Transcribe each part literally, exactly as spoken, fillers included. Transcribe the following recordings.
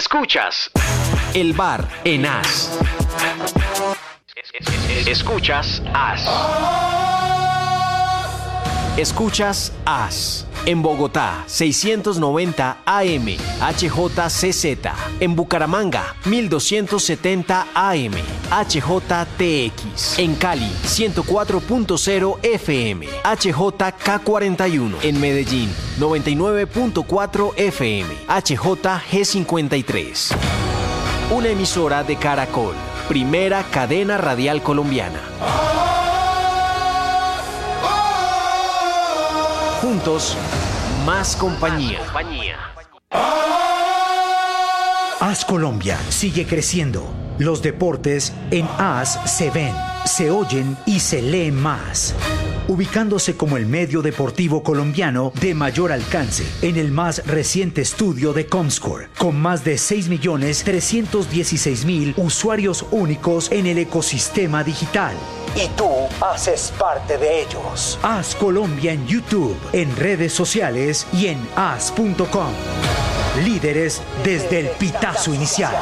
Escuchas el bar en As. Escuchas As. Escuchas As. En Bogotá, seiscientos noventa A M, H J C Z. En Bucaramanga, mil doscientos setenta A M, H J T X. En Cali, ciento cuatro punto cero F M, H J K cuarenta y uno. En Medellín, noventa y nueve punto cuatro F M, H J G cincuenta y tres. Una emisora de Caracol, primera cadena radial colombiana. Juntos, más compañía. As Colombia sigue creciendo. Los deportes en As se ven, se oyen y se leen más. Ubicándose como el medio deportivo colombiano de mayor alcance en el más reciente estudio de Comscore, con más de seis millones trescientos dieciséis mil usuarios únicos en el ecosistema digital. Y tú haces parte de ellos. As Colombia en YouTube, en redes sociales y en as punto com. Líderes desde el pitazo inicial.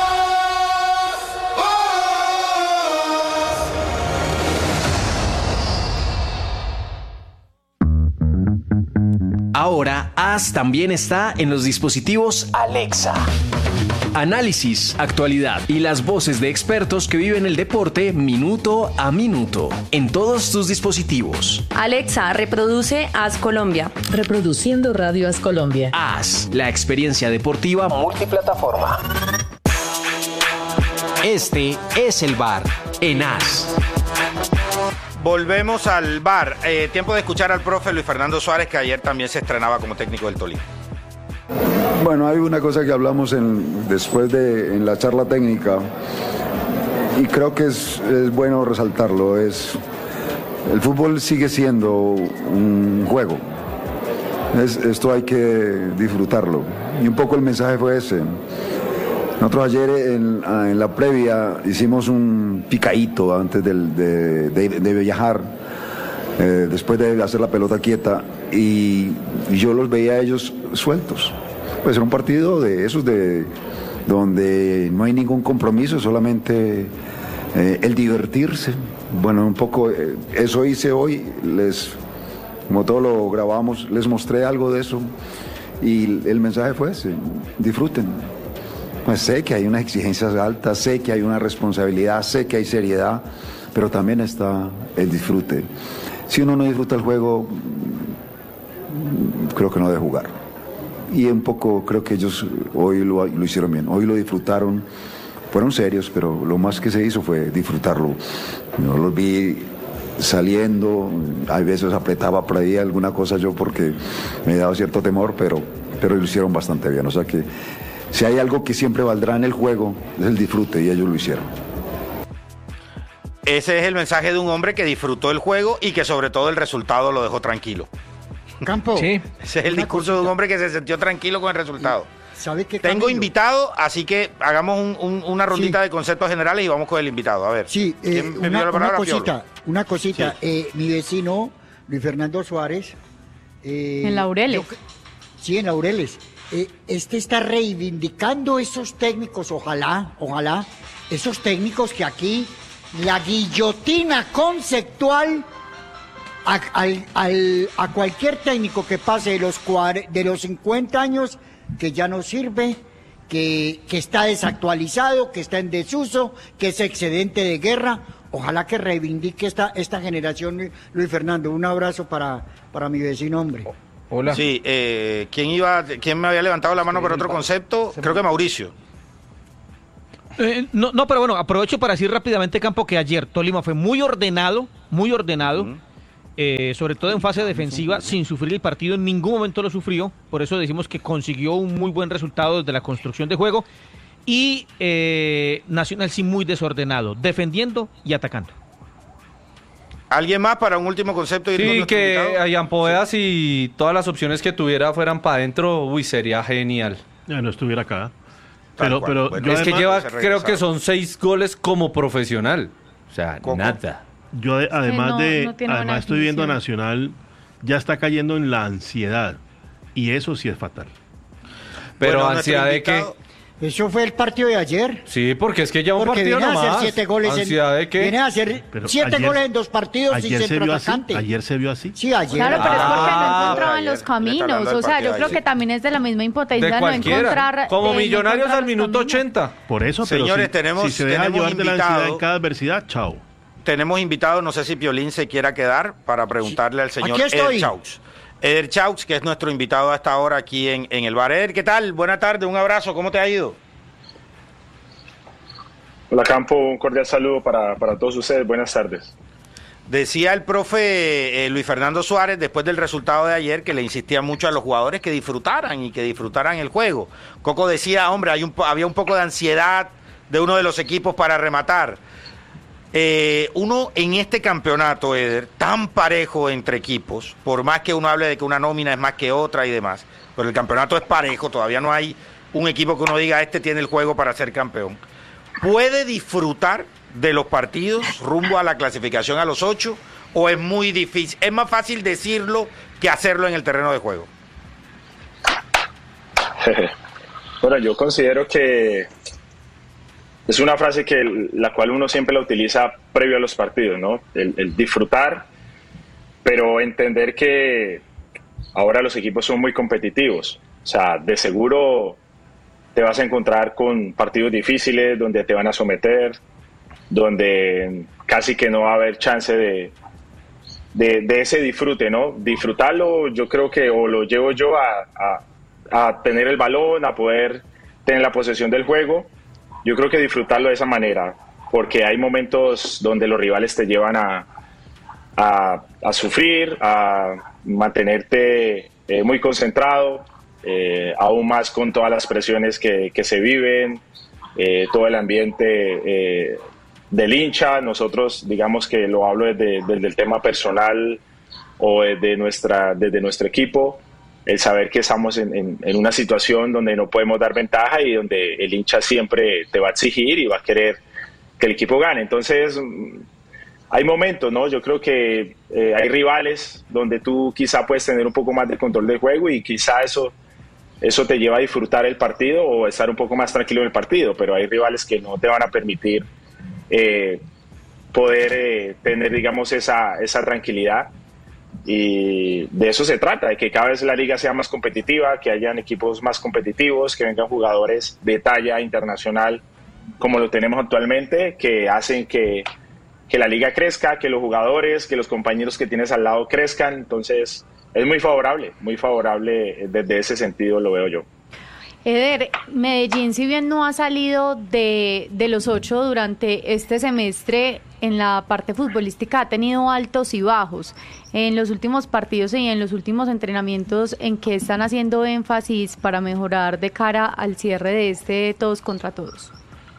Ahora, As también está en los dispositivos Alexa. Análisis, actualidad y las voces de expertos que viven el deporte minuto a minuto en todos tus dispositivos. Alexa, reproduce As Colombia. Reproduciendo Radio As Colombia. As, la experiencia deportiva multiplataforma. Este es el bar en As. Volvemos al bar. Eh, tiempo de escuchar al profe Luis Fernando Suárez, que ayer también se estrenaba como técnico del Tolima. Bueno, hay una cosa que hablamos en, después de en la charla técnica y creo que es, es bueno resaltarlo. Es, el fútbol sigue siendo un juego. Es, esto hay que disfrutarlo. Y un poco el mensaje fue ese. Nosotros ayer en, en la previa hicimos un picadito antes del, de, de, de viajar, eh, después de hacer la pelota quieta, y, y yo los veía a ellos sueltos. Pues era un partido de esos de donde no hay ningún compromiso, solamente eh, el divertirse. Bueno, un poco eh, eso hice hoy, les, como todo lo grabamos, les mostré algo de eso y el mensaje fue ese: disfruten. Pues sé que hay unas exigencias altas, sé que hay una responsabilidad, sé que hay seriedad, pero también está el disfrute. Si uno no disfruta el juego, creo que no debe jugar. Y un poco creo que ellos hoy lo, lo hicieron bien, hoy lo disfrutaron, fueron serios, pero lo más que se hizo fue disfrutarlo. Yo los vi saliendo, a veces apretaba por ahí alguna cosa yo porque me daba cierto temor, pero, pero lo hicieron bastante bien. O sea que si hay algo que siempre valdrá en el juego, es el disfrute, y ellos lo hicieron. Ese es el mensaje de un hombre que disfrutó el juego y que sobre todo el resultado lo dejó tranquilo. Campo. Sí. Ese es el discurso cosita. de un hombre que se sintió tranquilo con el resultado. ¿Sabe qué, Tengo invitado, así que hagamos un, un, una rondita sí. de conceptos generales y vamos con el invitado. A ver. Sí, eh, me una, la palabra, una cosita, Piolo? una cosita. Sí. Eh, mi vecino, Luis Fernando Suárez. Eh, en Laureles. Yo, sí, en Laureles. Eh, este está reivindicando esos técnicos, ojalá, ojalá, esos técnicos que aquí la guillotina conceptual a, al, al, a cualquier técnico que pase de los, de los cincuenta años, que ya no sirve, que, que está desactualizado, que está en desuso, que es excedente de guerra. Ojalá que reivindique esta, esta generación, Luis Fernando. Un abrazo para, para mi vecino, hombre. Hola. Sí, eh, ¿quién iba, quién me había levantado la mano para otro concepto? Creo que Mauricio. Eh, no, no, pero bueno, aprovecho para decir rápidamente, Campo, que ayer Tolima fue muy ordenado, muy ordenado, uh-huh. eh, sobre todo en fase defensiva, sin sufrir el partido, en ningún momento lo sufrió, por eso decimos que consiguió un muy buen resultado desde la construcción de juego, y eh, Nacional sí muy desordenado, defendiendo y atacando. ¿Alguien más para un último concepto? Sí, que Ian Poedas sí. y todas las opciones que tuviera fueran para adentro, uy, sería genial. Ya no estuviera acá. Pero, pero bueno, es que lleva, creo que son seis goles como profesional. O sea, ¿Cómo? nada. Yo además no, de, no además estoy viendo a Nacional, ya está cayendo en la ansiedad. Y eso sí es fatal. Pero bueno, ansiedad de qué... Eso fue el partido de ayer. Sí, porque es que ya un porque partido viene nomás. a hacer siete goles ¿Ansiedad en, de qué? Viene a hacer Pero siete ayer- goles en dos partidos y Ayer se centro vio así. atacante. Ayer se vio así. Sí, ayer. Claro, pero es porque no Ah, encontraban ayer. los Le está hablando caminos. del O sea, partido yo de creo ayer. que también es de la misma impotencia De no cualquiera. encontrar. Como de no Millonarios encontrar al los minuto caminos. ochenta. Por eso, pero Señores, si, tenemos- si se deja tenemos llevar de la ansiedad invitado. en cada adversidad, chao. Tenemos invitados, no sé si Piolín se quiera quedar para preguntarle al señor Aquí estoy. Eder Chaux. Eder Chaux, que es nuestro invitado a esta hora aquí en, en el bar. Eder, ¿qué tal? Buena tarde, un abrazo, ¿cómo te ha ido? Hola Campo, un cordial saludo para, para todos ustedes, buenas tardes. Decía el profe eh, Luis Fernando Suárez después del resultado de ayer que le insistía mucho a los jugadores que disfrutaran y que disfrutaran el juego. Coco decía, hombre, hay un, po- había un poco de ansiedad de uno de los equipos para rematar. Eh, uno en este campeonato, Eder, tan parejo entre equipos, por más que uno hable de que una nómina es más que otra y demás, pero el campeonato es parejo, todavía no hay un equipo que uno diga, este tiene el juego para ser campeón. ¿Puede disfrutar de los partidos rumbo a la clasificación a los ocho o es muy difícil? Es más fácil decirlo que hacerlo en el terreno de juego. Bueno, yo considero que es una frase que la cual uno siempre la utiliza previo a los partidos, ¿no? El, el disfrutar, pero entender que ahora los equipos son muy competitivos. O sea, de seguro te vas a encontrar con partidos difíciles donde te van a someter, donde casi que no va a haber chance de, de, de ese disfrute, ¿no? Disfrutarlo, yo creo que o lo llevo yo a, a, a tener el balón, a poder tener la posesión del juego. Yo creo que disfrutarlo de esa manera, porque hay momentos donde los rivales te llevan a, a, a sufrir, a mantenerte eh, muy concentrado, eh, aún más con todas las presiones que, que se viven, eh, todo el ambiente eh, del hincha. Nosotros, digamos que lo hablo desde, desde el tema personal o desde, nuestra, desde nuestro equipo, el saber que estamos en, en, en una situación donde no podemos dar ventaja y donde el hincha siempre te va a exigir y va a querer que el equipo gane. Entonces, hay momentos, ¿no? Yo creo que eh, hay rivales donde tú quizá puedes tener un poco más de control del juego y quizá eso, eso te lleva a disfrutar el partido o estar un poco más tranquilo en el partido, pero hay rivales que no te van a permitir eh, poder eh, tener, digamos, esa, esa tranquilidad. Y de eso se trata, de que cada vez la liga sea más competitiva, que hayan equipos más competitivos, que vengan jugadores de talla internacional como lo tenemos actualmente, que hacen que, que la liga crezca, que los jugadores, que los compañeros que tienes al lado crezcan. Entonces es muy favorable, muy favorable desde ese sentido lo veo yo. Eder, Medellín, si bien no ha salido de, de los ocho durante este semestre, en la parte futbolística ha tenido altos y bajos. En los últimos partidos y en los últimos entrenamientos, ¿en qué están haciendo énfasis para mejorar de cara al cierre de este todos contra todos?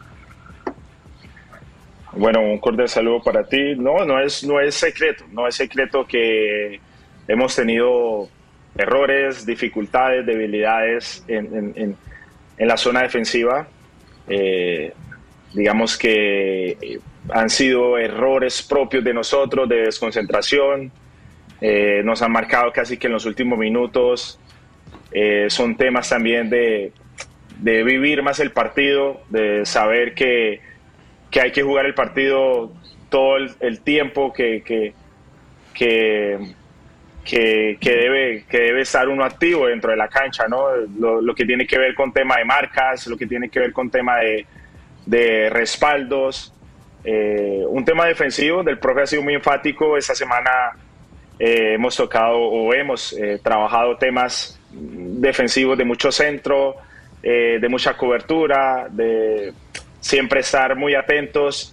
Bueno, un cordial saludo para ti. No, no es, no es secreto, no es secreto que hemos tenido errores, dificultades, debilidades en, en, en, en la zona defensiva. Eh, digamos que han sido errores propios de nosotros, de desconcentración. Eh, nos han marcado casi que en los últimos minutos. Eh, son temas también de, de vivir más el partido, de saber que, que hay que jugar el partido todo el, el tiempo que... que, que Que, que, debe, que debe estar uno activo dentro de la cancha, ¿no? Lo, lo que tiene que ver con tema de marcas, lo que tiene que ver con tema de, de respaldos. Eh, un tema defensivo del profe ha sido muy enfático. Esta semana eh, hemos tocado o hemos eh, trabajado temas defensivos de mucho centro, eh, de mucha cobertura, de siempre estar muy atentos.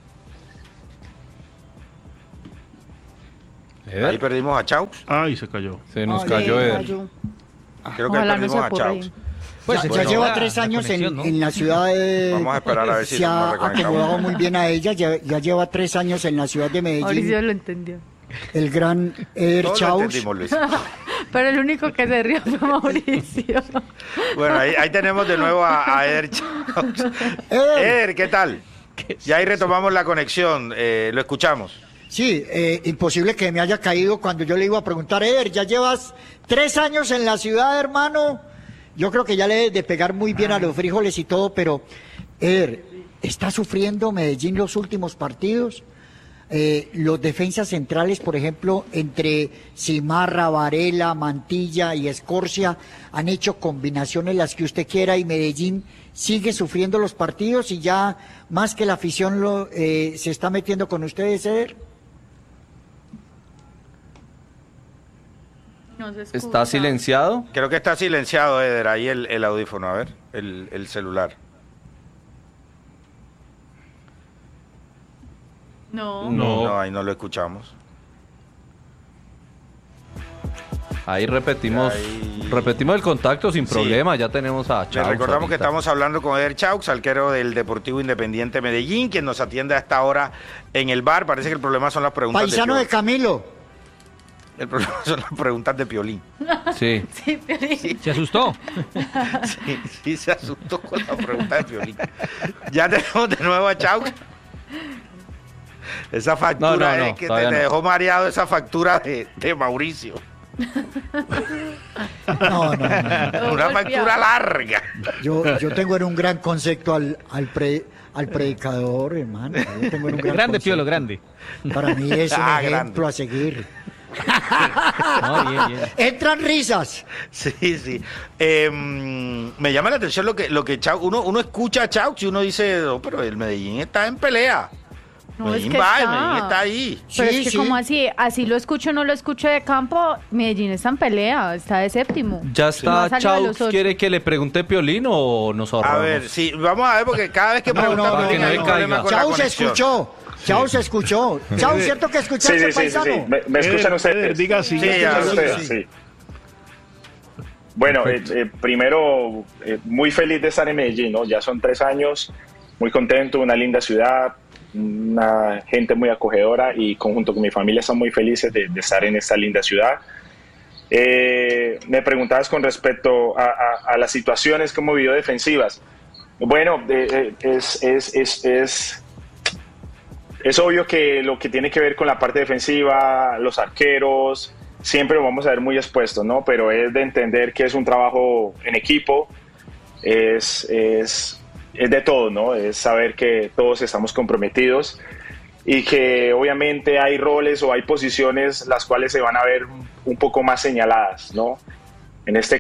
Ahí perdimos a Chaux. Ay, se cayó. Se nos Ay, cayó Eder. cayó. Creo que Ojalá perdimos no se a apurre. Chaux. Pues ya, bueno, ya lleva la- tres la años en, conexión, ¿no? en la ciudad de... Vamos a esperar a ver si se nos ha reconectamos. acomodado muy bien a ella, ya, ya lleva tres años en la ciudad de Medellín. Mauricio lo entendió. El gran Eder Todos lo Chaux. entendimos, Luis. Pero el único que se rió fue Mauricio. Bueno, ahí, ahí tenemos de nuevo a, a Eder Chaux. Eder. Eder, ¿qué tal? Ya ahí retomamos la conexión, eh, lo escuchamos. Sí, eh, imposible que me haya caído cuando yo le iba a preguntar, Eder, ya llevas tres años en la ciudad, hermano, yo creo que ya le debe de pegar muy bien a los frijoles y todo, pero, Eder, ¿está sufriendo Medellín los últimos partidos? Eh, los defensas centrales, por ejemplo, entre Cimarra, Varela, Mantilla y Escorcia, han hecho combinaciones las que usted quiera y Medellín sigue sufriendo los partidos y ya más que la afición lo, eh, se está metiendo con ustedes, Eder. No se escucha. ¿Está silenciado? Creo que está silenciado, Eder, ahí el, el audífono, a ver, el, el celular. No. no. No, ahí no lo escuchamos. Ahí repetimos ahí... repetimos el contacto sin problema, sí. Ya tenemos a Chaux. Les recordamos ahorita. que estamos hablando con Eder Chaux, arquero del Deportivo Independiente Medellín, quien nos atiende a esta hora en el bar. Parece que el problema son las preguntas Paisano de, de Camilo. El problema son las preguntas de Piolín. Sí. Sí, Piolín. Sí. ¿Se asustó? Sí, sí, se asustó con la pregunta de Piolín. Ya tenemos de nuevo a Chaux. Esa factura no, no, no, es que te, te dejó no. mareado, esa factura de, de Mauricio. No, no, no, no. Una factura larga. Yo, yo tengo en un gran concepto al, al, pre, al predicador, hermano. Yo tengo en un gran grande, concepto. Piolo, grande. Para mí es un ah, ejemplo grande. A seguir. No, bien, bien. Entran risas. Sí, sí. Eh, me llama la atención lo que, lo que Chaux, uno, uno escucha a Chaux y uno dice, no, pero el Medellín está en pelea. No, Medellín es que va, está. Medellín está ahí. Pero sí, es que sí. como así, así lo escucho no lo escucho de campo, Medellín está en pelea, está de séptimo. ¿Ya está no Chaux? ¿Quiere que le pregunte Piolín o nos ahorramos? A ver, sí, vamos a ver, porque cada vez que no, preguntamos no, no, no, hay no, problema no. con Chaux la se conexión. escuchó. Chaux se escuchó. Chaux, ¿cierto que escuchaste, sí, sí, paisano? Sí, sí, sí. ¿Me, me escuchan eh, ustedes? Eh, diga sí. Sí, ya, sí, ustedes, sí. sí. Bueno, eh, eh, primero, eh, muy feliz de estar en Medellín, ¿no? Ya son tres años, muy contento, una linda ciudad, una gente muy acogedora y conjunto con mi familia estamos muy felices de, de estar en esta linda ciudad. Eh, me preguntabas con respecto a, a, a las situaciones que hemos vivido defensivas. Bueno, eh, es, es, es, es, es obvio que lo que tiene que ver con la parte defensiva, los arqueros, siempre lo vamos a ver muy expuestos, ¿no? Pero es de entender que es un trabajo en equipo, es, es, es de todo, ¿no? Es saber que todos estamos comprometidos y que obviamente hay roles o hay posiciones las cuales se van a ver un poco más señaladas, ¿no? En este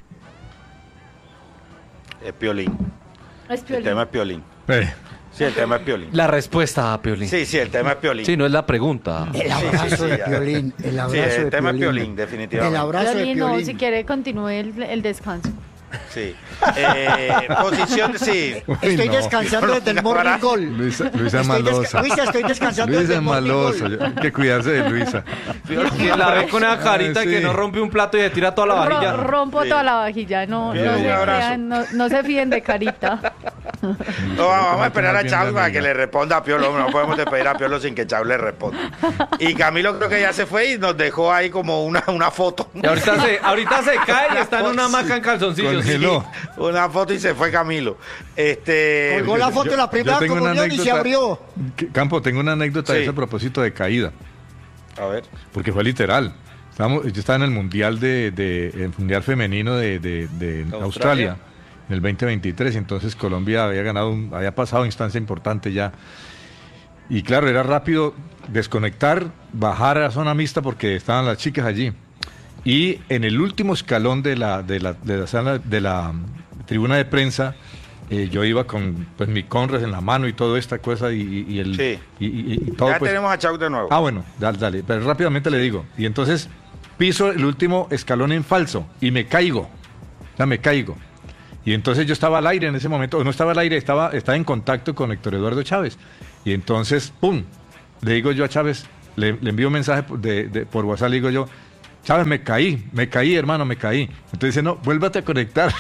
Es Piolín. Es Piolín. El tema es Piolín. Eh. Sí, el tema es Piolín. La respuesta a Piolín. Sí, sí, el tema es Piolín. Sí, no es la pregunta. El abrazo Sí, sí, sí, de ya. Piolín. El abrazo Sí, el de tema es Piolín. Piolín, definitivamente. El abrazo Piolín, de no, Piolín. si quiere continúe el, el descanso. Sí. Eh, posición, sí. Estoy no. descansando desde el Morning Call. Luisa, Luisa Estoy Malosa. desca- Luisa, estoy descansando Luisa desde es el Morning malosa. Call. Hay que cuidarse de Luisa. Que la ve con esa carita Ah, sí. que no rompe un plato y se tira toda la vajilla. Ro- rompo Sí. toda la vajilla, no, Bien, no, un se abrazo. crean, no, no se fíen de carita. No, vamos a esperar a Bien, Chau bien, para bien. que le responda a Piolo. No podemos despedir a Piolo sin que Chau le responda. Y Camilo creo que ya se fue y nos dejó ahí como una, una foto. Y ahorita se, ahorita se cae y está en una hamaca en calzoncillos. Congeló. Una foto y se fue Camilo. Este. Colgó la foto de la primera tengo una comunión y se anécdota- abrió. Que- Campo, tengo una anécdota Sí. de ese a propósito de caída, A ver. porque fue literal. Estábamos, yo estaba en el mundial de, de el mundial femenino de, de- de Australia. Australia. En el veinte veintitrés, entonces Colombia había ganado, un- había pasado instancia importante ya. Y claro, era rápido desconectar, bajar a la zona mixta porque estaban las chicas allí. Y en el último escalón de la, de la, de la sala de la tribuna de prensa, eh, yo iba con pues mi Conres en la mano y toda esta cosa y, y- y el Sí. y, y- y todo Ya pues. tenemos a Chau de nuevo. Ah, bueno, dale, dale, pero rápidamente le digo. Y entonces piso el último escalón en falso y me caigo. O sea, me caigo. Y entonces yo estaba al aire en ese momento, o no estaba al aire, estaba, estaba en contacto con Héctor Eduardo Chávez. Y entonces, ¡pum! Le digo yo a Chávez, le, le envío un mensaje por- de, de- por WhatsApp, le digo yo, Chávez, me caí, me caí, hermano, me caí. Entonces dice, no, vuélvate a conectar.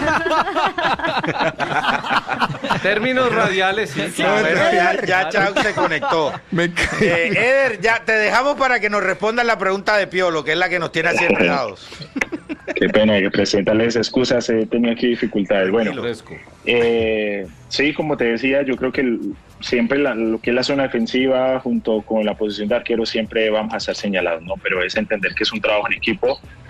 Términos radiales, sí. No, bueno, ya, ya Chau se conectó. Me caí. Eh, Eder, ya te dejamos para que nos respondas la pregunta de Piolo, que es la que nos tiene así enredados. Qué pena que presentarles excusas, he tenido aquí dificultades. Bueno, eh, sí, como te decía, yo creo que el- siempre la- lo que es la zona defensiva junto con la posición de arquero siempre vamos a ser señalados, ¿no? Pero es entender que es un trabajo en equipo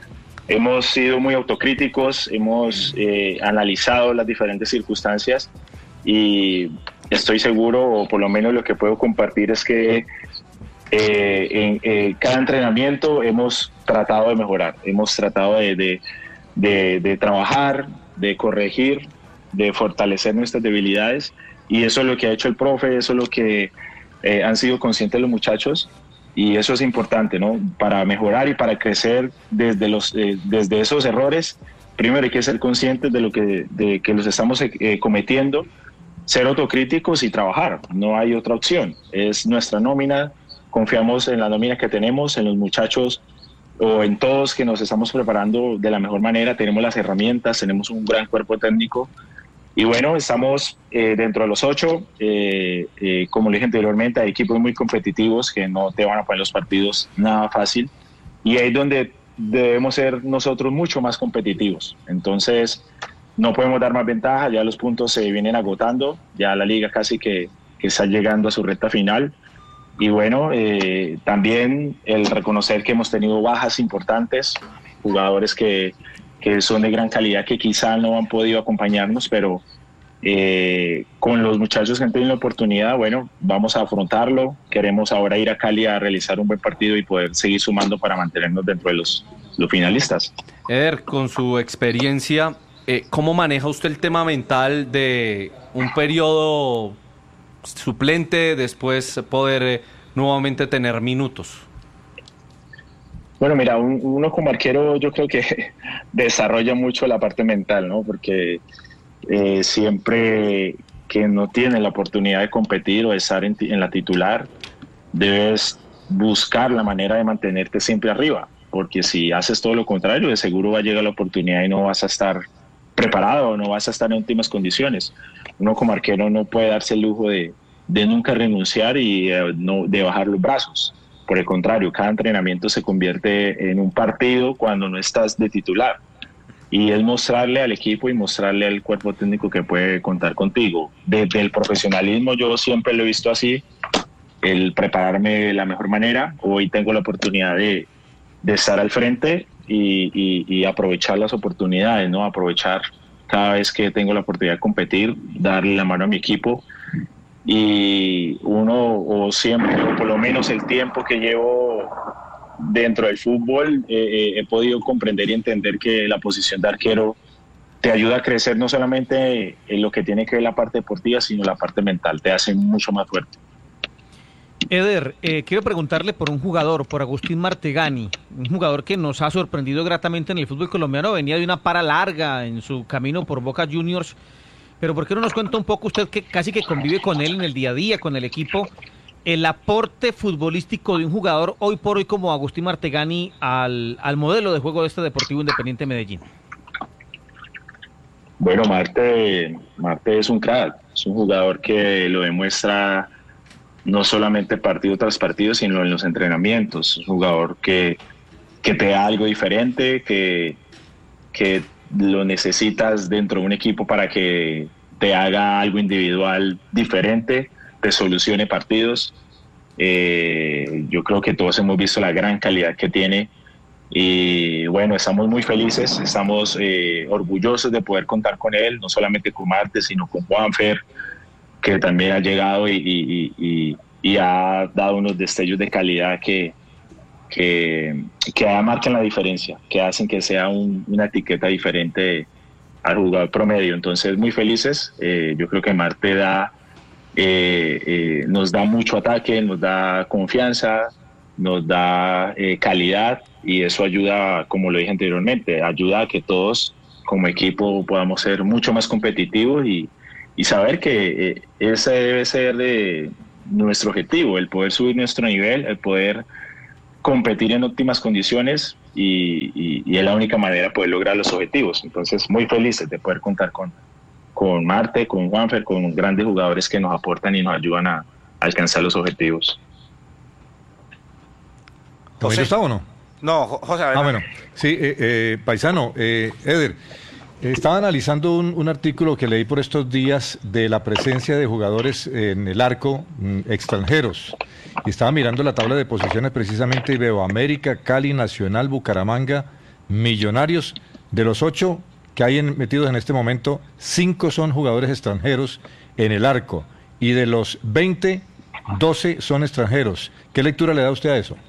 hemos sido muy autocríticos, hemos eh, analizado las diferentes circunstancias y estoy seguro, o por lo menos lo que puedo compartir es que eh, en eh, cada entrenamiento hemos tratado de mejorar, hemos tratado de, de, de, de trabajar, de corregir, de fortalecer nuestras debilidades, y eso es lo que ha hecho el profe, eso es lo que eh, han sido conscientes los muchachos, y eso es importante, ¿no? Para mejorar y para crecer desde, los, eh, desde esos errores, primero hay que ser conscientes de lo que, de que los estamos eh, cometiendo, ser autocríticos y trabajar, no hay otra opción, es nuestra nómina, confiamos en la nómina que tenemos, en los muchachos o en todos que nos estamos preparando de la mejor manera, tenemos las herramientas, tenemos un gran cuerpo técnico y bueno, estamos eh, dentro de los ocho, eh, eh, como le dije anteriormente, hay equipos muy competitivos que no te van a poner los partidos nada fácil y ahí es donde debemos ser nosotros mucho más competitivos, entonces no podemos dar más ventaja, ya los puntos se vienen agotando, ya la liga casi que, que está llegando a su recta final. Y bueno, eh, también el reconocer que hemos tenido bajas importantes, jugadores que, que son de gran calidad, que quizá no han podido acompañarnos, pero eh, con los muchachos que han tenido la oportunidad, bueno, vamos a afrontarlo. Queremos ahora ir a Cali a realizar un buen partido y poder seguir sumando para mantenernos dentro de los, los finalistas. Eder, con su experiencia, eh, ¿cómo maneja usted el tema mental de un periodo suplente, después poder eh, nuevamente tener minutos? Bueno, mira, un, uno como arquero yo creo que desarrolla mucho la parte mental, ¿no? Porque eh, siempre que no tienes la oportunidad de competir o de estar en, en la titular, debes buscar la manera de mantenerte siempre arriba, porque si haces todo lo contrario, de seguro va a llegar la oportunidad y no vas a estar preparado, no vas a estar en óptimas condiciones. Uno como arquero no puede darse el lujo de, de nunca renunciar y eh, no, de bajar los brazos. Por el contrario, cada entrenamiento se convierte en un partido cuando no estás de titular. Y es mostrarle al equipo y mostrarle al cuerpo técnico que puede contar contigo. Desde el profesionalismo yo siempre lo he visto así, el prepararme de la mejor manera. Hoy tengo la oportunidad de, de estar al frente y, y, y aprovechar las oportunidades, ¿no? Aprovechar cada vez que tengo la oportunidad de competir, darle la mano a mi equipo. Y uno, o siempre, o por lo menos el tiempo que llevo dentro del fútbol, eh, eh, he podido comprender y entender que la posición de arquero te ayuda a crecer no solamente en lo que tiene que ver la parte deportiva, sino la parte mental, te hace mucho más fuerte. Eder, eh, quiero preguntarle por un jugador, por Agustín Martegani, un jugador que nos ha sorprendido gratamente en el fútbol colombiano, venía de una para larga en su camino por Boca Juniors, pero ¿por qué no nos cuenta un poco usted que casi que convive con él en el día a día, con el equipo, el aporte futbolístico de un jugador hoy por hoy como Agustín Martegani al, al modelo de juego de este Deportivo Independiente Medellín? Bueno, Marte, Marte es un crack, es un jugador que lo demuestra no solamente partido tras partido, sino en los entrenamientos. Es un jugador que, que te da algo diferente, que, que lo necesitas dentro de un equipo para que te haga algo individual diferente, te solucione partidos. Eh, yo creo que todos hemos visto la gran calidad que tiene y bueno, estamos muy felices, estamos eh, orgullosos de poder contar con él, no solamente con Marte, sino con Juanfer, que también ha llegado y, y, y, y ha dado unos destellos de calidad que, que, que marcan la diferencia, que hacen que sea un, una etiqueta diferente al jugador promedio. Entonces, muy felices. Eh, yo creo que Marte da, eh, eh, nos da mucho ataque, nos da confianza, nos da eh, calidad y eso ayuda, como lo dije anteriormente, ayuda a que todos como equipo podamos ser mucho más competitivos y Y saber que eh, ese debe ser de nuestro objetivo, el poder subir nuestro nivel, el poder competir en óptimas condiciones y, y, y es la única manera de poder lograr los objetivos. Entonces, muy felices de poder contar con, con Marte, con Juanfer, con grandes jugadores que nos aportan y nos ayudan a, a alcanzar los objetivos. ¿También está o no? No, José. A ver. Ah, bueno. Sí, eh, eh, paisano, eh, Eder. Estaba analizando un, un artículo que leí por estos días de la presencia de jugadores en el arco mm, extranjeros. Y estaba mirando la tabla de posiciones precisamente y veo América, Cali, Nacional, Bucaramanga, Millonarios, de los ocho que hay en, metidos en este momento, cinco son jugadores extranjeros en el arco, y de los veinte, doce son extranjeros. ¿Qué lectura le da usted a eso?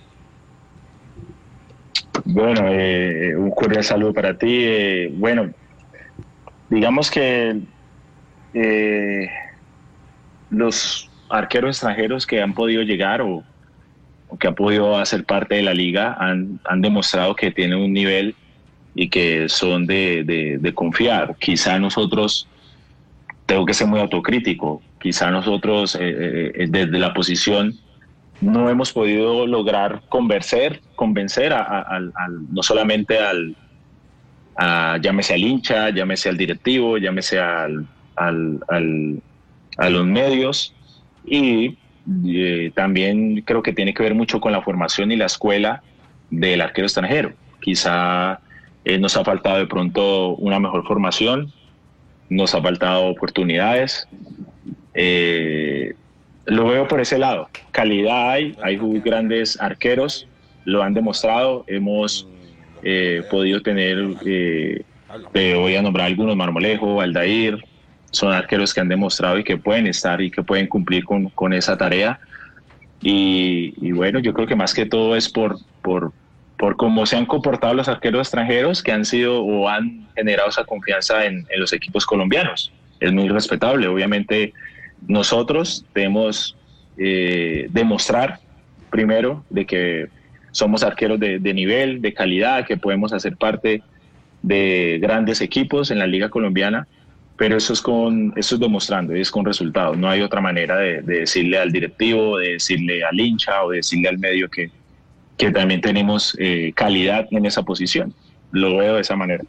Bueno, eh, un cordial saludo para ti. Eh, bueno, digamos que eh, los arqueros extranjeros que han podido llegar o, o que han podido hacer parte de la liga han, han demostrado que tienen un nivel y que son de, de, de confiar. Quizá nosotros, tengo que ser muy autocrítico, quizá nosotros eh, eh, desde la posición no hemos podido lograr convencer, convencer a, a, a, a, no solamente al, a, llámese al hincha, llámese al directivo, llámese al, al, al, a los medios, y eh, también creo que tiene que ver mucho con la formación y la escuela del arquero extranjero. Quizá eh, nos ha faltado de pronto una mejor formación, nos ha faltado oportunidades. Eh, Lo veo por ese lado. Calidad hay, hay grandes arqueros, lo han demostrado. Hemos eh, podido tener, eh, te voy a nombrar algunos, Marmolejo, Aldair, son arqueros que han demostrado y que pueden estar y que pueden cumplir con, con esa tarea. Y, y bueno, yo creo que más que todo es por, por, por cómo se han comportado los arqueros extranjeros que han sido o han generado esa confianza en, en los equipos colombianos. Es muy respetable, obviamente. Nosotros debemos eh, demostrar primero de que somos arqueros de, de nivel, de calidad, que podemos hacer parte de grandes equipos en la Liga Colombiana, pero eso es con eso es demostrando, es con resultados. No hay otra manera de, de decirle al directivo, de decirle al hincha o de decirle al medio que, que también tenemos eh, calidad en esa posición. Lo veo de esa manera.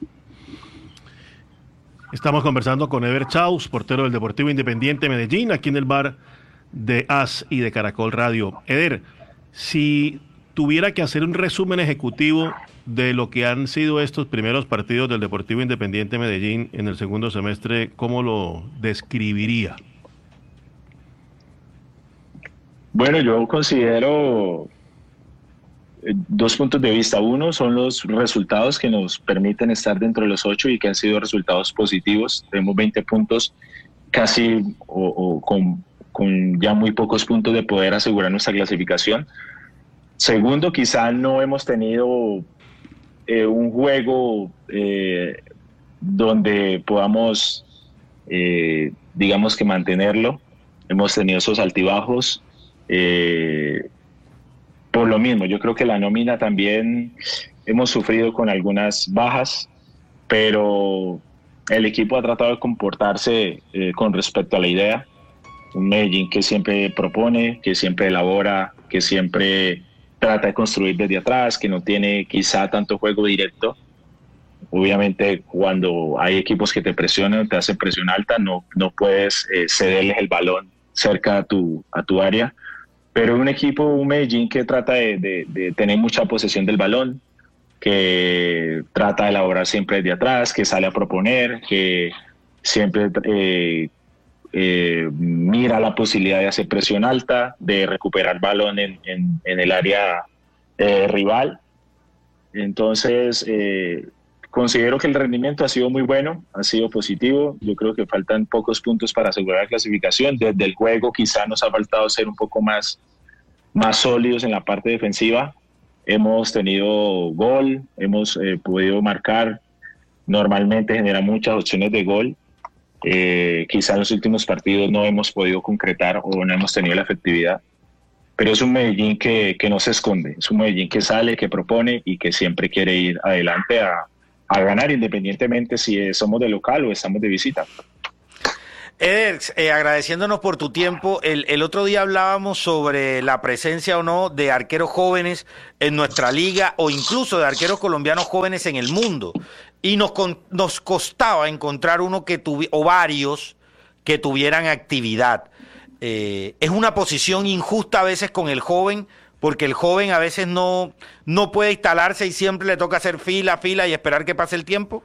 Estamos conversando con Eder Chaus, portero del Deportivo Independiente Medellín, aquí en el bar de A S y de Caracol Radio. Eder, si tuviera que hacer un resumen ejecutivo de lo que han sido estos primeros partidos del Deportivo Independiente Medellín en el segundo semestre, ¿cómo lo describiría? Bueno, yo considero dos puntos de vista. Uno son los resultados que nos permiten estar dentro de los ocho y que han sido resultados positivos. Tenemos veinte puntos casi o, o con, con ya muy pocos puntos de poder asegurar nuestra clasificación. Segundo, quizá no hemos tenido eh, un juego eh, donde podamos, eh, digamos que mantenerlo. Hemos tenido esos altibajos. Eh, Por lo mismo, yo creo que la nómina también hemos sufrido con algunas bajas, pero el equipo ha tratado de comportarse eh, con respecto a la idea. Un Medellín que siempre propone, que siempre elabora, que siempre trata de construir desde atrás, que no tiene quizá tanto juego directo. Obviamente cuando hay equipos que te presionan, te hacen presión alta, no, no puedes eh, cederles el balón cerca a tu, a tu área. Pero un equipo, un Medellín que trata de, de, de tener mucha posesión del balón, que trata de elaborar siempre desde atrás, que sale a proponer, que siempre eh, eh, mira la posibilidad de hacer presión alta, de recuperar balón en, en, en el área eh, rival. Entonces, eh, considero que el rendimiento ha sido muy bueno, ha sido positivo. Yo creo que faltan pocos puntos para asegurar la clasificación. Desde el juego quizá nos ha faltado ser un poco más, más sólidos en la parte defensiva. Hemos tenido gol, hemos eh, podido marcar. Normalmente genera muchas opciones de gol. Eh, quizá en los últimos partidos no hemos podido concretar o no hemos tenido la efectividad. Pero es un Medellín que, que no se esconde. Es un Medellín que sale, que propone y que siempre quiere ir adelante a a ganar, independientemente si somos de local o estamos de visita. Eder, eh, agradeciéndonos por tu tiempo, el, el otro día hablábamos sobre la presencia o no de arqueros jóvenes en nuestra liga o incluso de arqueros colombianos jóvenes en el mundo, y nos, con, nos costaba encontrar uno que tuviera, o varios que tuvieran actividad. Eh, es una posición injusta a veces con el joven, porque el joven a veces no, no puede instalarse y siempre le toca hacer fila, fila y esperar que pase el tiempo.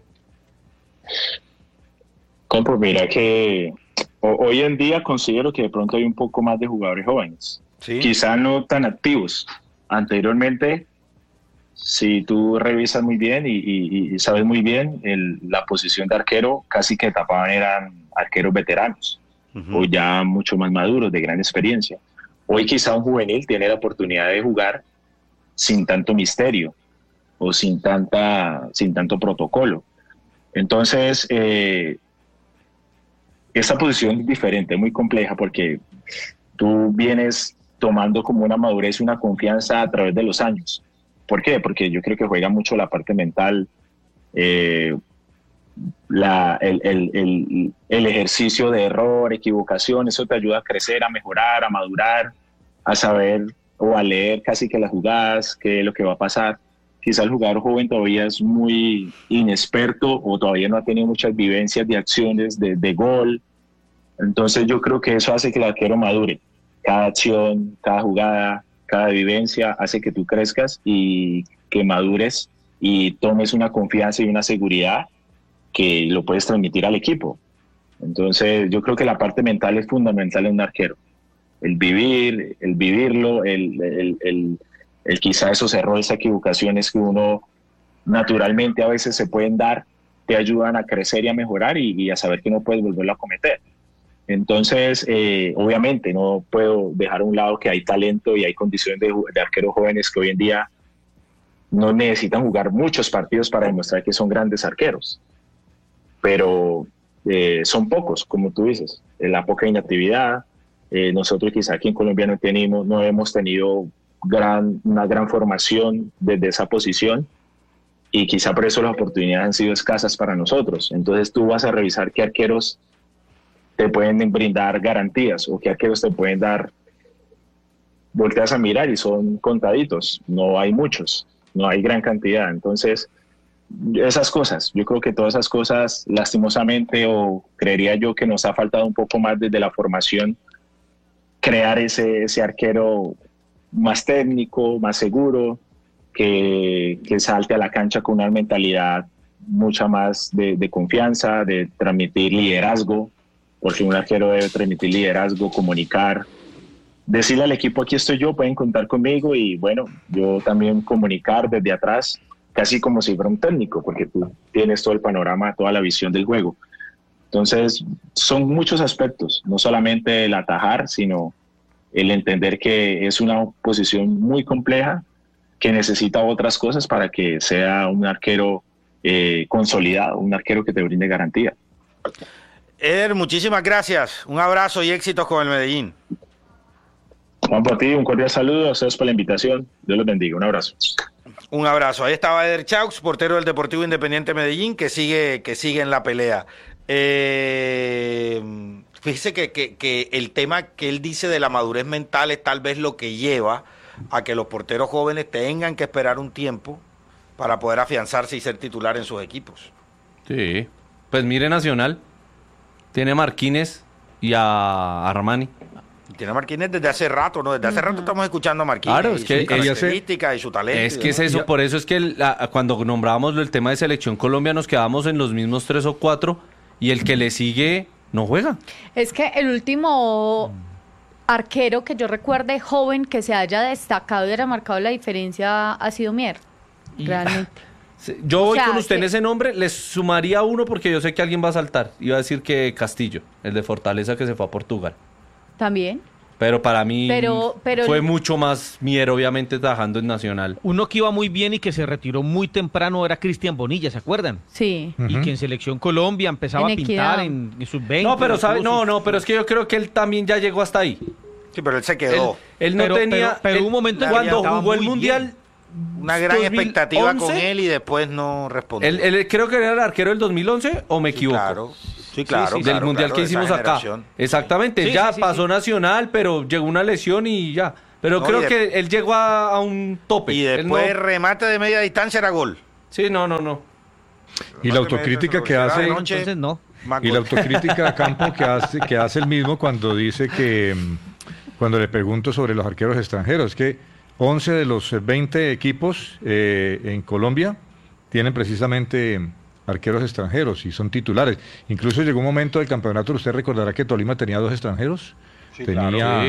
Compo, mira que hoy en día considero que de pronto hay un poco más de jugadores jóvenes, ¿sí? Quizá no tan activos. Anteriormente si tú revisas muy bien y, y, y sabes muy bien, el, la posición de arquero casi que tapaban eran arqueros veteranos, uh-huh. o ya mucho más maduros, de gran experiencia. Hoy quizá un juvenil tiene la oportunidad de jugar sin tanto misterio o sin, tanta, sin tanto protocolo. Entonces, eh, esta posición es diferente, muy compleja, porque tú vienes tomando como una madurez y una confianza a través de los años. ¿Por qué? Porque yo creo que juega mucho la parte mental, eh, la, el, el, el, el ejercicio de error, equivocación, eso te ayuda a crecer, a mejorar, a madurar, a saber o a leer casi que las jugadas, qué es lo que va a pasar. Quizá el jugador joven todavía es muy inexperto o todavía no ha tenido muchas vivencias de acciones de, de gol. Entonces yo creo que eso hace que el arquero madure. Cada acción, cada jugada, cada vivencia hace que tú crezcas y que madures y tomes una confianza y una seguridad que lo puedes transmitir al equipo. Entonces yo creo que la parte mental es fundamental en un arquero. El vivir, el vivirlo, el, el, el, el quizá esos errores, equivocaciones que uno naturalmente a veces se pueden dar, te ayudan a crecer y a mejorar y, y a saber que no puedes volverlo a cometer. Entonces, eh, obviamente no puedo dejar a un lado que hay talento y hay condiciones de, de arqueros jóvenes que hoy en día no necesitan jugar muchos partidos para demostrar que son grandes arqueros. Pero eh, son pocos, como tú dices, la poca inactividad. Eh, nosotros quizá aquí en Colombia no, tenemos, no hemos tenido gran, una gran formación desde esa posición y quizá por eso las oportunidades han sido escasas para nosotros. Entonces tú vas a revisar qué arqueros te pueden brindar garantías o qué arqueros te pueden dar, volteas a mirar y son contaditos, no hay muchos, no hay gran cantidad. Entonces esas cosas, yo creo que todas esas cosas lastimosamente, o creería yo que nos ha faltado un poco más desde la formación, crear ese, ese arquero más técnico, más seguro, que, que salte a la cancha con una mentalidad mucha más de, de confianza, de transmitir liderazgo, porque un arquero debe transmitir liderazgo, comunicar, decirle al equipo aquí estoy yo, pueden contar conmigo, y bueno, yo también comunicar desde atrás, casi como si fuera un técnico, porque tú tienes todo el panorama, toda la visión del juego. Entonces, son muchos aspectos, no solamente el atajar, sino el entender que es una posición muy compleja, que necesita otras cosas para que sea un arquero eh, consolidado, un arquero que te brinde garantía. Eder, muchísimas gracias, un abrazo y éxitos con el Medellín. Juan, por ti, un cordial saludo, a ustedes por la invitación, Dios los bendiga, un abrazo. Un abrazo, ahí estaba Eder Chaux, portero del Deportivo Independiente Medellín, que sigue, que sigue en la pelea. Eh, fíjese que, que, que el tema que él dice de la madurez mental es tal vez lo que lleva a que los porteros jóvenes tengan que esperar un tiempo para poder afianzarse y ser titular en sus equipos. Sí, pues mire Nacional, tiene a Marquínez y a Armani. Tiene a Marquínez desde hace rato, ¿no? Desde hace uh-huh. rato estamos escuchando a Marquínez. Claro, es y que sus características y su talento. Es que es eso, ¿no? Por eso es que el, la, cuando nombrábamos el tema de Selección Colombia nos quedamos en los mismos tres o cuatro y el que le sigue no juega. Es que el último arquero que yo recuerde joven que se haya destacado y haya marcado la diferencia ha sido Mier, y, realmente. Yo voy o sea, con usted que... en ese nombre, les sumaría uno porque yo sé que alguien va a saltar. Iba a decir que Castillo, el de Fortaleza que se fue a Portugal. También. Pero para mí pero, pero fue el... mucho más Mier, obviamente, trabajando en Nacional. Uno que iba muy bien y que se retiró muy temprano era Cristian Bonilla, ¿se acuerdan? Sí. Y uh-huh. que en Selección Colombia empezaba en a pintar equidad. en, en sub veinte. No, pero sabe, no, no, pero es que yo creo que él también ya llegó hasta ahí. Sí, pero él se quedó. Él, él no pero, tenía... Pero, pero él, un momento cuando jugó el Mundial... Bien. Una gran dos mil once, expectativa con él y después no respondió. Él, él creo que era el arquero del dos mil once, ¿o me sí, equivoco? Claro, sí, claro. Sí, sí, claro del Mundial claro, que hicimos acá. Exactamente, sí, ya sí, sí, pasó sí. Nacional, pero llegó una lesión y ya. Pero no, creo de... que él llegó a, a un tope. Y después no... remate de media distancia era gol. Sí, no, no, no. Y la autocrítica que hace... Noche, entonces no. Y la autocrítica a campo que hace, que hace el mismo cuando dice que... Cuando le pregunto sobre los arqueros extranjeros, que once de los veinte equipos eh, en Colombia tienen precisamente arqueros extranjeros y son titulares. Incluso llegó un momento del campeonato, usted recordará que Tolima tenía dos extranjeros. Sí, tenía claro, sí.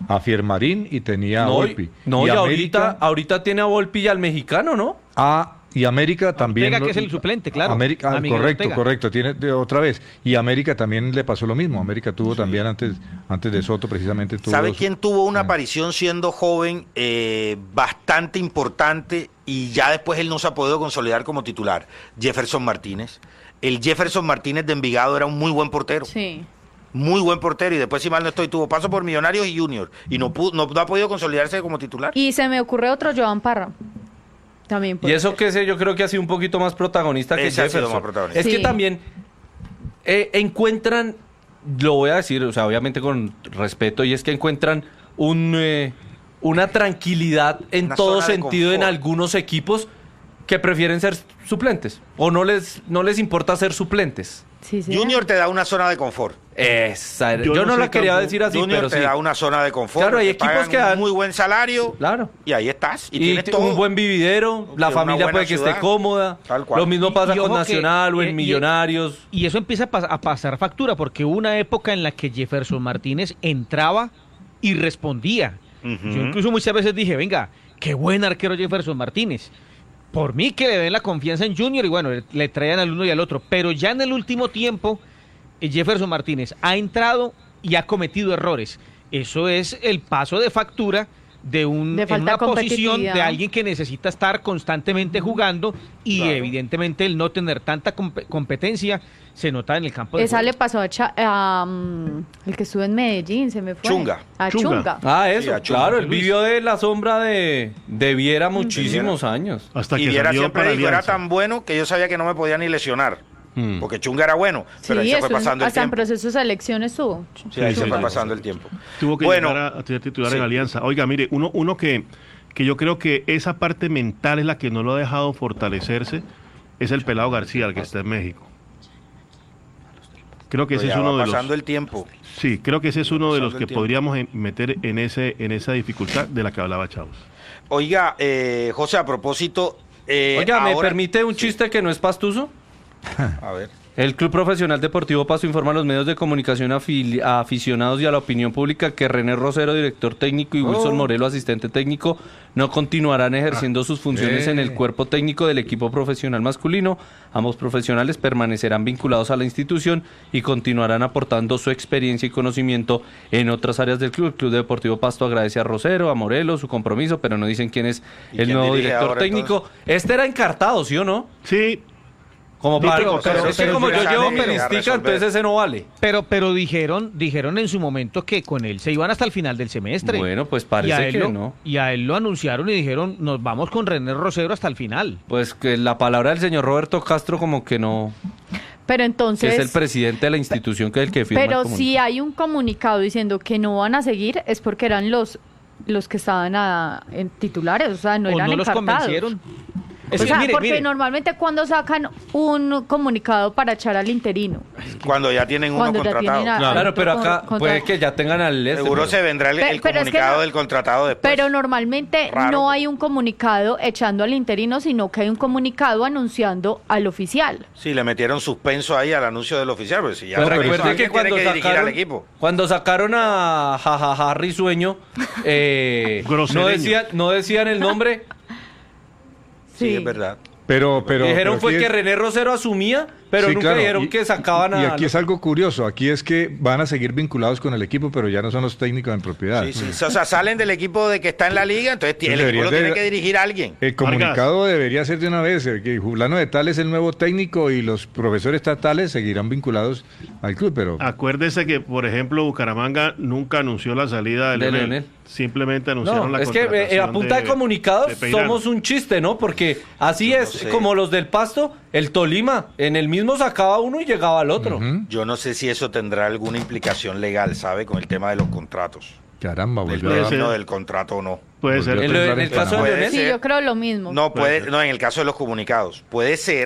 a Fiermarín y tenía No, a Volpi. no, y, América, ahorita, ahorita tiene a Volpi y al mexicano, ¿no? A, y América también. Ortega, lo- que es el suplente, claro. América, ah, A Miguel correcto, Ortega. correcto, tiene de, otra vez. Y América también le pasó lo mismo. América tuvo también antes, antes de Soto, precisamente tuvo. ¿Sabe dos- quién tuvo una aparición siendo joven eh, bastante importante y ya después él no se ha podido consolidar como titular? Jefferson Martínez. El Jefferson Martínez de Envigado era un muy buen portero. Sí. Muy buen portero y después, si mal no estoy, tuvo paso por Millonarios y Junior y no, pudo, no, no ha podido consolidarse como titular. Y se me ocurre otro Joan Parra. También Y puede eso ser. que sé, yo creo que ha sido un poquito más protagonista que Ese ha sido Jefferson. más protagonista. Es que Sí. también eh, encuentran, lo voy a decir, o sea, obviamente con respeto, y es que encuentran un, eh, una tranquilidad en Una todo zona de sentido en confort. algunos equipos que prefieren ser suplentes o no les, no les importa ser suplentes. Sí, sí. Junior te da una zona de confort. Esa, yo, Yo no, no sé la quería tampoco. decir así, Junior pero te sí. da una zona de confort. Claro, hay te equipos pagan que dan- un muy buen salario. Claro. Y ahí estás. Y, Y tienes t- todo. un buen vividero, Que la una familia buena puede que esté ciudad. cómoda. Tal cual. Lo mismo Y- pasa y con ojo que- Nacional o y- en y- Millonarios. Y eso empieza a, pas- a pasar factura, porque hubo una época en la que Jefferson Martínez entraba y respondía. Ujú. Yo incluso muchas veces dije, venga, qué buen arquero Jefferson Martínez. Por mí que le den la confianza en Junior y bueno, le, le traían al uno y al otro. Pero ya en el último tiempo, eh, Jefferson Martínez ha entrado y ha cometido errores. Eso es el paso de factura de, un, De en falta una de posición competitividad. de alguien que necesita estar constantemente jugando y Claro. evidentemente el no tener tanta comp- competencia se nota en el campo de Esa juego. le pasó a, Cha- a, um, el que estuvo en Medellín, se me fue. Chunga. A Chunga. Chunga. Ah, Sí, eso, a Chuma, claro, él Luis. vivió de la sombra de, de Viera muchísimos años. Hasta Y que Viera salió siempre para dijo, era Alianza. tan bueno que yo sabía que no me podía ni lesionar. Mm. Porque Chunga era bueno, pero ahí Sí, se eso fue es- pasando el hasta en tiempo. proceso de selección estuvo. Sí, ahí Sí, se sí, fue sí. pasando el tiempo. Tuvo que Bueno, llegar a, a ser titular sí. en Alianza. Oiga, mire, uno, uno que, que yo creo que esa parte mental es la que no lo ha dejado fortalecerse, es el Pelado García, el que está en México. Creo que pero ese es ya uno va de los... pasando el tiempo. Sí, creo que ese es uno de los pasando que el tiempo. podríamos en- meter en ese en esa dificultad de la que hablaba Chavos. Oiga, eh, José, a propósito... eh, Oiga, ¿me ahora- permite un chiste que no es pastuso? A ver. El Club Profesional Deportivo Pasto informa a los medios de comunicación afili- a aficionados y a la opinión pública que René Rosero, director técnico, y Wilson Oh. Morelo, asistente técnico, no continuarán ejerciendo sus funciones en el Eh. cuerpo técnico del equipo profesional masculino. Ambos profesionales permanecerán vinculados a la institución y continuarán aportando su experiencia y conocimiento en otras áreas del club. El Club Deportivo Pasto agradece a Rosero, a Morelo, su compromiso, pero no dicen quién es ¿Y el quién nuevo dirige director ahora, técnico. Este era encartado, ¿sí o no? Sí, Como Sí, para, pero- pero, pero- es que pero como ya yo sale llevo a peristica, resolver. entonces ese no vale. Pero, pero dijeron, dijeron en su momento que con él se iban hasta el final del semestre. Bueno, pues y a parece él que lo, no. Y a él lo anunciaron y dijeron, nos vamos con René Rosero hasta el final. Pues que la palabra del señor Roberto Castro como que no, Pero que entonces... es el presidente de la institución que es el que firma el Pero comunicado. si hay un comunicado diciendo que no van a seguir, es porque eran los los que estaban a- en titulares, o sea, no o eran no los encartados. convencieron. Es O que, sea, mire, porque mire, normalmente cuando sacan un comunicado para echar al interino, Cuando ya tienen uno Cuando ya contratado. tienen a- Claro, otro pero con- acá contra- puede que ya tengan al este. Seguro pero- se vendrá el, Pe- el pero es que comunicado no- del contratado después. pero normalmente Raro. no hay un comunicado echando al interino, sino que hay un comunicado anunciando al oficial. Sí, le metieron suspenso ahí al anuncio del oficial, pues si ya Pues no, recuerde alguien que cuando tiene que dirigir sacaron, al equipo. cuando sacaron a Jajaja Risueño, eh, no, Grosereño. decían, no decían el nombre. Sí, Sí. es verdad. Pero, pero, Dijeron pero fue aquí que es- René Rosero asumía, pero Sí, nunca claro, dijeron y- que sacaban a... Y aquí es algo curioso, aquí es que van a seguir vinculados con el equipo, pero ya no son los técnicos en propiedad. Sí, sí. O sea, salen del equipo de que está en la liga, entonces el Entonces equipo lo deberían tiene de- que dirigir alguien. El comunicado debería ser de una vez, eh, que Juliano de Tal es el nuevo técnico y los profesores estatales seguirán vinculados al club, pero acuérdese que, por ejemplo, Bucaramanga nunca anunció la salida de De Leonel. Leonel. Simplemente anunciaron No, la es que eh, contratación a punta de, comunicados de Peirano. somos un chiste, ¿no? Porque así Yo no es, sé. como los del Pasto, el Tolima, en el mismo sacaba uno y llegaba al otro. Ujú. Yo no sé si eso tendrá alguna implicación legal, ¿sabe? Con el tema de los contratos. caramba, Del volvió a- puede ser. término del contrato o no. Puede Volvió ser. a En, lo- en temblar el en caso de Panamá. Puede Leonel, Sí, ser. yo creo lo mismo. No Puede puede, ser. no, en el caso de los comunicados. Puede ser